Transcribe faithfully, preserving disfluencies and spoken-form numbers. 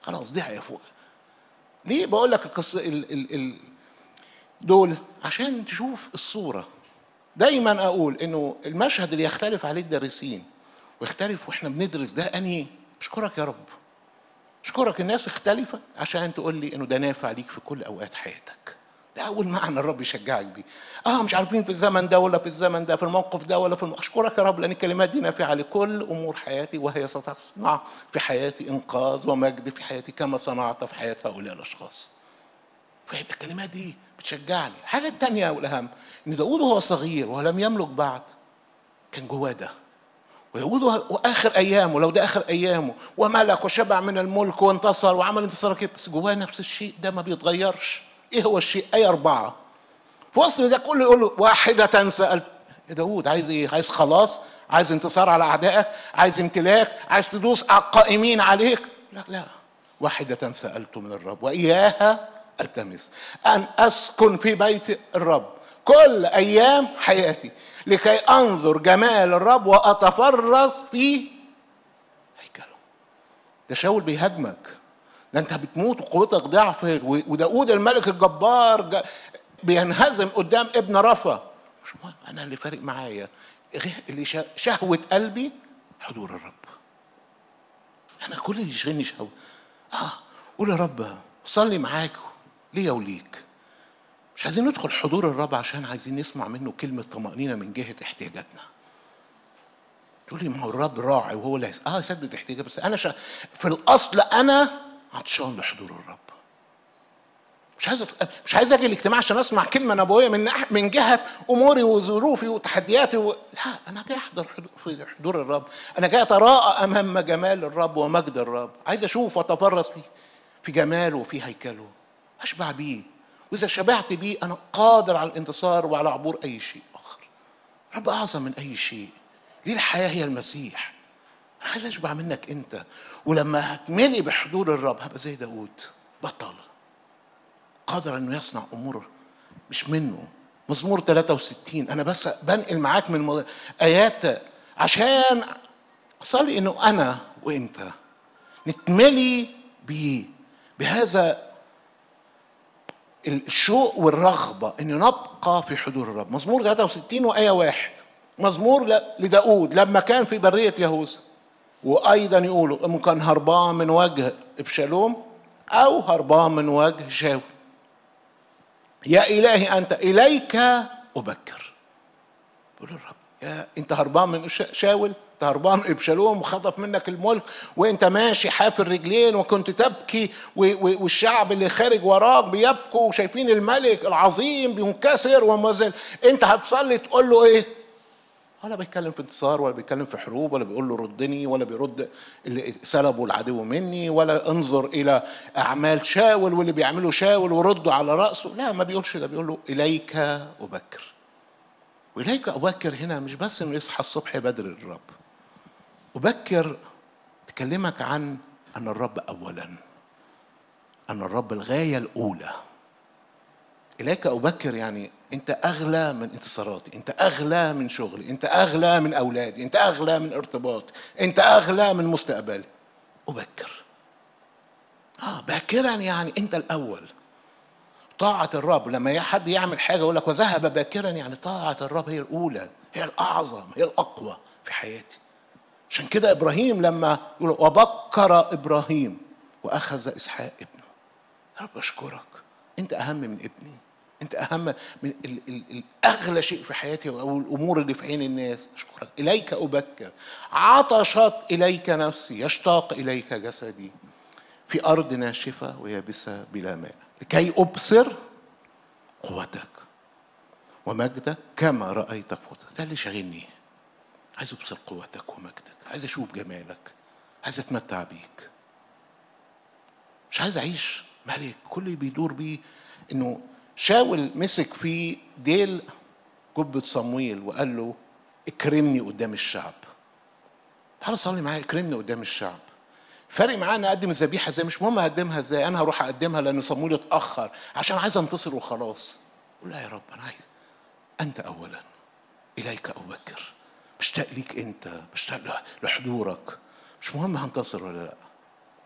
خلاص دي هيفوق. ليه بقول لك القصه ال ال ال دول؟ عشان تشوف الصوره. دايما اقول انه المشهد اللي يختلف عليه الدارسين ويختلف واحنا بندرس ده انهي. اشكرك يا رب، اشكرك الناس اختلفت عشان تقول لي انه ده نافع ليك في كل اوقات حياتك. ده اول معنى الرب يشجعك بيه. اه مش عارفين في الزمن ده ولا في الزمن ده، في الموقف ده ولا في الم... اشكرك يا رب لان الكلمات دي نافعه لكل امور حياتي، وهي ستصنع في حياتي انقاذ ومجد في حياتي كما صنعت في حياه هؤلاء الاشخاص. فيبقى الكلمات دي بتشجعني. الحاجه الثانيه والاهم ان داود وهو صغير ولم يملك بعد كان جواه ده. وداود واخر ايامه، لو ده اخر ايامه وملك وشبع من الملك وانتصر وعمل انتصار كده، بس جواه نفس الشيء ده ما بيتغيرش. ايه هو الشيء؟ اي اربعه في وسط ده كله يقول له واحده سالت. يا داود عايز ايه؟ عايز خلاص؟ عايز انتصار على اعدائك؟ عايز امتلاك؟ عايز تدوس على القائمين عليك؟ لا لا، واحده سالت من الرب واياها التمس، ان اسكن في بيت الرب كل ايام حياتي لكي انظر جمال الرب واتفرس في هيكله. ده شاول بيهاجمك، ده انت بتموت وقوتك ضعف. وداود الملك الجبار بينهزم قدام ابن رفا. مش مهم، انا اللي فارق معايا اللي شهوة قلبي حضور الرب. انا كل اللي يشغلني شهوة. اه قول يا رب صلي معاك ليا وليك. مش عايزين ندخل حضور الرب عشان عايزين نسمع منه كلمة طمأنينة من جهة احتياجاتنا. تقول لي ما هو الرب راعي وهو اللي اه سدد احتياجاتي، بس انا شا... في الاصل انا عطشان لحضور الرب. مش عايز مش عايز اجي الاجتماع عشان اسمع كلمه نبويه من من جهه اموري وظروفي وتحدياتي و... لا، انا جاي احضر في حضور الرب. انا جاي اتراءى امام جمال الرب ومجد الرب. عايز اشوف واتفرس فيه في جماله وفي هيكله، اشبع بيه. واذا شبعت بيه انا قادر على الانتصار وعلى عبور اي شيء اخر. الرب اعظم من اي شيء. ليه الحياه هي المسيح. انا عايز اشبع منك انت. ولما هتملي بحضور الرب هبقى زي داود بطل قادر انه يصنع امور مش منه. مزمور ثلاثة وستين انا بس بنقل معاك من ايات عشان اصلي انه انا وانت نتملي بيه بهذا الشوق والرغبه ان نبقى في حضور الرب. مزمور ثلاثة وستين وايه واحد، مزمور لداود لما كان في بريه يهوذا. وايضا يقولوا انه كان هربان من وجه ابشالوم او هربان من وجه شاول. يا إلهي أنت إليك أبكر. بقول الرب يا أنت هربان من شاول، أنت هربان من إبشالوم وخطف منك الملك وأنت ماشي حافر رجلين وكنت تبكي والشعب اللي خارج وراك بيبكوا وشايفين الملك العظيم بينكسر وما زال أنت هتصلي تقول له إيه؟ ولا بيتكلم في انتصار ولا بيتكلم في حروب ولا بيقول له ردني ولا بيرد اللي سلبوا العدو مني ولا انظر الى اعمال شاول واللي بيعمله شاول وردوا على راسه. لا، ما بيقولش ده، بيقول له اليك ابكر. واليك ابكر هنا مش بس انه يصحى الصبح بدر الرب. ابكر تكلمك عن ان الرب اولا، ان الرب الغايه الاولى. إليك أبكر يعني أنت أغلى من انتصاراتي، أنت أغلى من شغلي، أنت أغلى من أولادي، أنت أغلى من ارتباطي، أنت أغلى من مستقبلي. أبكر آه باكرا يعني أنت الأول. طاعة الرب لما حد يعمل حاجة يقول لك وذهب باكرا، يعني طاعة الرب هي الأولى، هي الأعظم، هي الأقوى في حياتي. عشان كده إبراهيم لما يقول وبكر إبراهيم وأخذ إسحاق ابنه. رب أشكرك أنت أهم من ابني، أنت أهم من ال ال الأغلى شيء في حياتي أو الأمور اللي في عين الناس. أشكرك. إليك أبكر، عطشت إليك نفسي، يشتاق إليك جسدي في أرض ناشفة ويابسة بلا ماء لكي أبصر قوتك ومجدك كما رأيتك في وسط. ده اللي شاغلني. عايز أبصر قوتك ومجدك، عايز أشوف جمالك، عايز أتمتع بيك. مش عايز أعيش ملك كل اللي بيدور بيه. إنه شاول مسك في ديل جبة صمويل وقال له اكرمني قدام الشعب. تعال صلي معايا اكرمني قدام الشعب. فرق معايا اني اقدم الذبيحه ازاي، مش مهم اقدمها ازاي، انا هروح اقدمها لان صمويل اتاخر عشان عايز انتصر وخلاص. قول لا يا رب انا عايز انت اولا، اليك ابكر، مشتاق ليك انت، مشتاق لحضورك. مش مهم هنتصر ولا لا،